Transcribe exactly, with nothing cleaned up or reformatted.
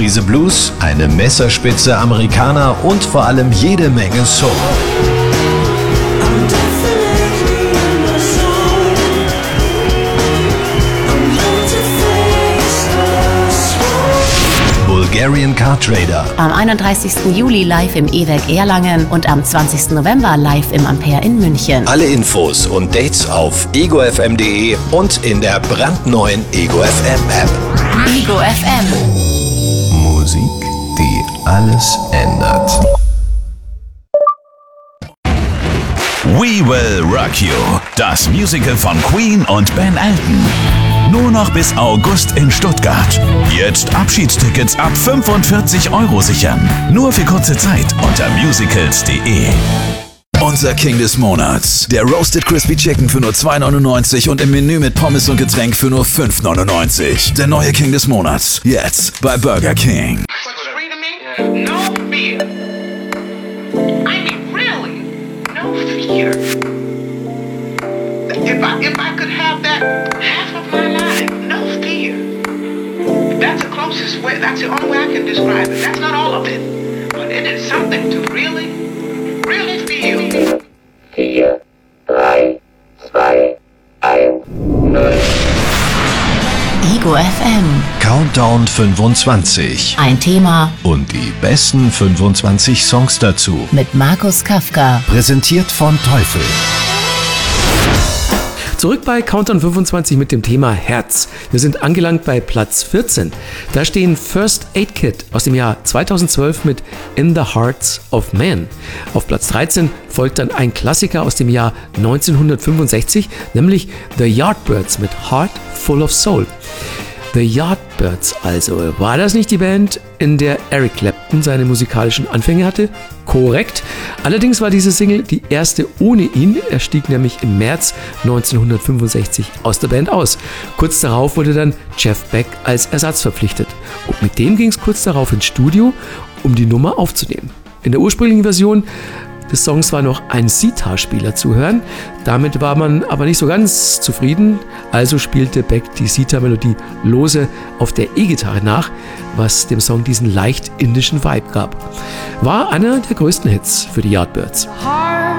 Prise Blues, eine Messerspitze Amerikaner und vor allem jede Menge Soul. Bulgarian Car Trader. Am einunddreißigsten Juli live im E-Werk Erlangen und am zwanzigsten November live im Ampere in München. Alle Infos und Dates auf ego f m punkt d e und in der brandneuen Ego F M App. Ego F M. Musik, die alles ändert. We Will Rock You, das Musical von Queen und Ben Elton. Nur noch bis August in Stuttgart. Jetzt Abschiedstickets ab fünfundvierzig Euro sichern. Nur für kurze Zeit unter musicals punkt d e. Unser King des Monats. Der Roasted Crispy Chicken für nur zwei neunundneunzig und im Menü mit Pommes und Getränk für nur fünf neunundneunzig. Der neue King des Monats. Jetzt bei Burger King. No fear. I mean, really, no fear. If I, if I could have that half of my life, no fear. That's the closest way, that's the only way I can describe it. That's not all of it, but it is something to really, really feel. vier, drei, zwei, eins, null. Ego F M. Countdown fünfundzwanzig. Ein Thema Und die besten fünfundzwanzig Songs dazu. mit Markus Kafka. Präsentiert von Teufel. Zurück bei Countdown fünfundzwanzig mit dem Thema Herz. Wir sind angelangt bei Platz vierzehn. Da stehen First Aid Kit aus dem Jahr zweitausendzwölf mit In the Hearts of Men. Auf Platz dreizehn folgt dann ein Klassiker aus dem Jahr neunzehnhundertfünfundsechzig, nämlich The Yardbirds mit Heart Full of Soul. The Yardbirds also. War das nicht die Band, in der Eric Clapton seine musikalischen Anfänge hatte? Korrekt. Allerdings war diese Single die erste ohne ihn. Er stieg nämlich im März neunzehnhundertfünfundsechzig aus der Band aus. Kurz darauf wurde dann Jeff Beck als Ersatz verpflichtet. Und mit dem ging es kurz darauf ins Studio, um die Nummer aufzunehmen. In der ursprünglichen Version des Songs war noch ein Sitar-Spieler zu hören. Damit war man aber nicht so ganz zufrieden. Also spielte Beck die Sitar-Melodie lose auf der E-Gitarre nach, was dem Song diesen leicht indischen Vibe gab. War einer der größten Hits für die Yardbirds.